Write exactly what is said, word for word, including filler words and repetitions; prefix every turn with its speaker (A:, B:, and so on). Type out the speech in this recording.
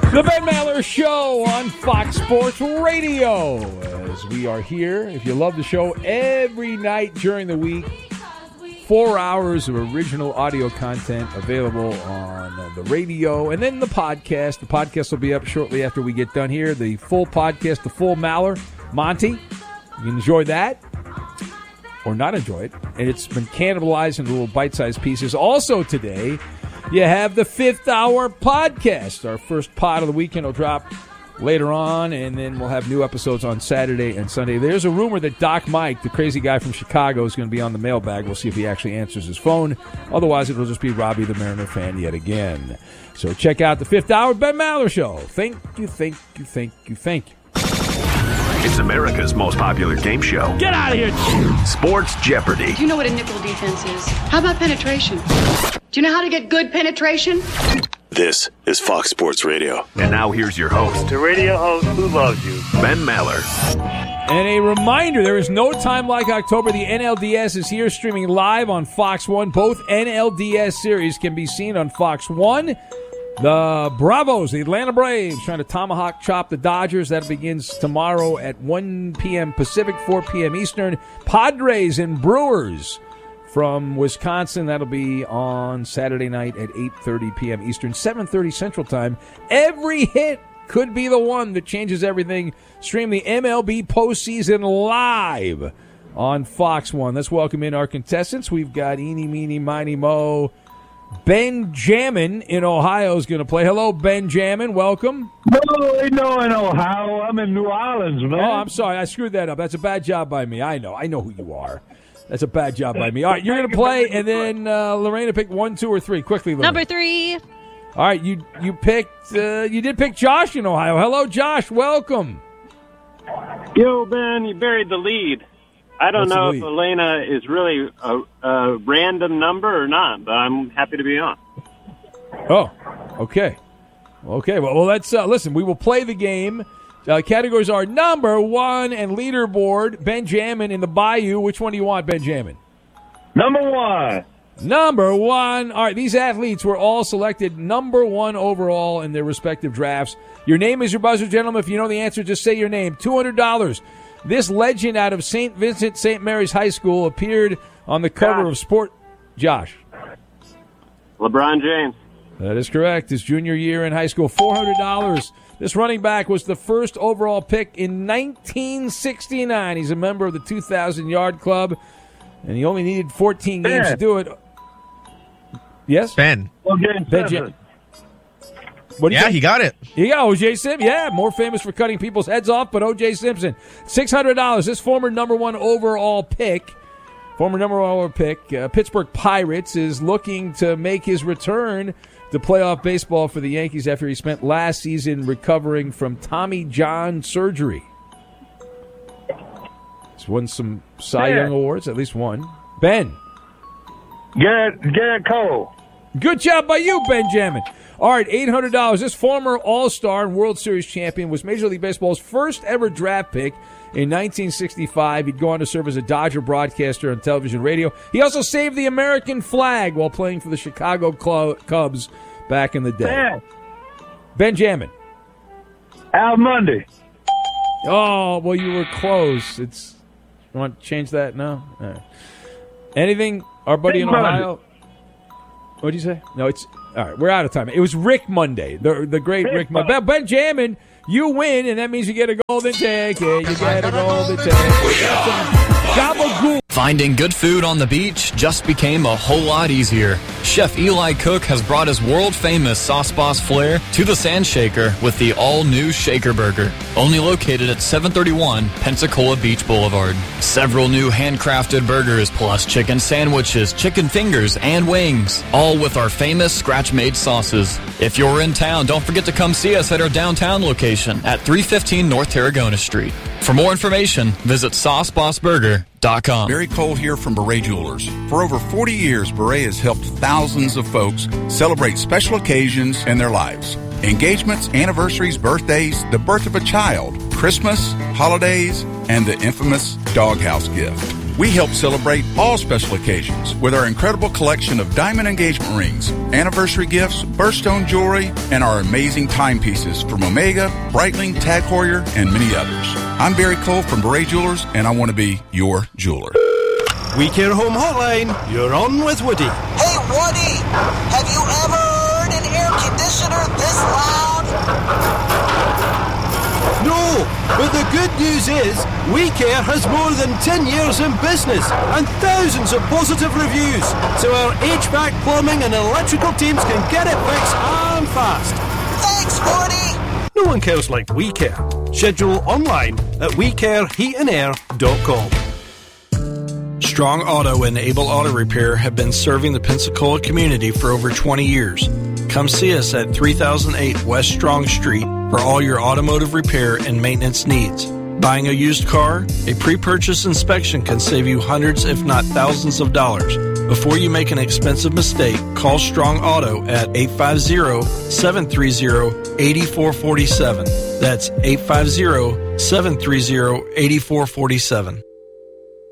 A: The Ben Maller Show on Fox Sports Radio. As we are here, if you love the show, every night during the week, four hours of original audio content available on the radio and then the podcast. The podcast will be up shortly after we get done here. The full podcast, the full Maller, Monty. You can enjoy that or not enjoy it. And it's been cannibalized into little bite-sized pieces. Also today, you have the fifth hour podcast. Our first pod of the weekend will drop later on, and then we'll have new episodes on Saturday and Sunday. There's a rumor that Doc Mike, the crazy guy from Chicago, is going to be on the mailbag. We'll see if he actually answers his phone. Otherwise, it'll just be Robbie the Mariner fan yet again. So check out the fifth hour Ben Maller Show. Thank you, thank you, thank you, thank you.
B: It's America's most popular game show.
A: Get out of here!
B: Sports Jeopardy.
C: Do you know what a nickel defense is? How about penetration? Do you know how to get good penetration?
D: This is Fox Sports Radio.
B: And now here's your host.
E: The radio host who loves you.
B: Ben Maller.
A: And a reminder, there is no time like October. The N L D S is here streaming live on Fox one. Both N L D S series can be seen on Fox one. The Bravos, the Atlanta Braves, trying to tomahawk chop the Dodgers. That begins tomorrow at one p.m. Pacific, four p.m. Eastern. Padres and Brewers from Wisconsin. That'll be on Saturday night at eight thirty p.m. Eastern, seven thirty Central Time. Every hit could be the one that changes everything. Stream the M L B postseason live on Fox one. Let's welcome in our contestants. We've got Eeny, Meeny, Miny, Mo. Benjamin in Ohio is going to play. Hello, Benjamin. Welcome.
E: No, no, in Ohio. I'm in New Orleans, man.
A: Oh, I'm sorry. I screwed that up. That's a bad job by me. I know. I know who you are. That's a bad job by me. All right, you're going to play, and then uh, Lorena pick one, two, or three. Quickly, Lorena.
F: Number three.
A: All right, you you picked. Uh, you did pick Josh in Ohio. Hello, Josh. Welcome.
G: Yo, Ben, you buried the lead. I don't
A: What's
G: know if Elena is really a, a random number or not, but I'm happy to be on.
A: Oh, okay. Okay, well, well let's uh, listen. We will play the game. Uh, categories are number one and leaderboard. Benjamin in the Bayou. Which one do you want, Benjamin?
E: Number one.
A: Number one. All right, these athletes were all selected number one overall in their respective drafts. Your name is your buzzer, gentlemen. If you know the answer, just say your name. two hundred dollars. This legend out of Saint Vincent Saint Mary's High School appeared on the cover
G: Josh.
A: of Sport. Josh.
G: LeBron James.
A: That is correct. His junior year in high school, four hundred dollars. This running back was the first overall pick in nineteen sixty-nine. He's a member of the two thousand Yard Club, and he only needed fourteen games
E: Ben.
A: to do it. Yes?
H: Ben.
E: Okay,
A: Ben J- What do you
H: Yeah,
A: think?
H: he got it.
A: Yeah, O J Simpson. Yeah, more famous for cutting people's heads off, but O J Simpson. six hundred dollars. This former number one overall pick, former number one overall pick, uh, Pittsburgh Pirates, is looking to make his return to playoff baseball for the Yankees after he spent last season recovering from Tommy John surgery. He's won some Cy
E: Ben.
A: Young awards, at least one. Ben.
E: Garrett, Garrett Cole.
A: Good job by you, Benjamin. All right, eight hundred dollars. This former All-Star and World Series champion was Major League Baseball's first ever draft pick in nineteen sixty-five. He'd go on to serve as a Dodger broadcaster on television and radio. He also saved the American flag while playing for the Chicago Cubs back in the day.
E: Ben.
A: Benjamin.
E: Al Mundy.
A: Oh, well, you were close. It's you want to change that now? All right. Anything, our buddy
E: Rick
A: in Ohio? What did you say? No, it's all right. We're out of time. It was Rick Monday, the the great Rick, Rick Monday. Benjamin, you win, and that means you get a golden ticket. You get a golden ticket. Gabagool.
I: Finding good food on the beach just became a whole lot easier. Chef Eli Cook has brought his world-famous Sauce Boss flair to the Sand Shaker with the all-new Shaker Burger, only located at seven thirty-one Pensacola Beach Boulevard. Several new handcrafted burgers plus chicken sandwiches, chicken fingers, and wings, all with our famous scratch-made sauces. If you're in town, don't forget to come see us at our downtown location at three fifteen North Tarragona Street. For more information, visit sauce boss burger dot com.
J: Barry Cole here from Beret Jewelers. For over forty years, Beret has helped thousands of folks celebrate special occasions in their lives. Engagements, anniversaries, birthdays, the birth of a child, Christmas, holidays, and the infamous doghouse gift. We help celebrate all special occasions with our incredible collection of diamond engagement rings, anniversary gifts, birthstone jewelry, and our amazing timepieces from Omega, Breitling, Tag Heuer, and many others. I'm Barry Cole from Beret Jewelers, and I want to be your jeweler.
F: We Care Home Hotline, you're on with Woody.
H: Hey, Woody, have you ever heard an air conditioner this loud?
F: No, but the good news is We Care has more than ten years in business and thousands of positive reviews, so our H V A C, plumbing and electrical teams can get it fixed and fast.
H: Thanks, Woody.
F: No one cares like We Care. Schedule online at we care heat and air dot com.
K: Strong Auto and Able Auto Repair have been serving the Pensacola community for over twenty years. Come see us at three thousand eight West Strong Street for all your automotive repair and maintenance needs. Buying a used car? A pre-purchase inspection can save you hundreds if not thousands of dollars. Before you make an expensive mistake, call Strong Auto at eight five zero, seven three zero, eight four four seven. That's eight five zero, seven three zero, eight four four seven.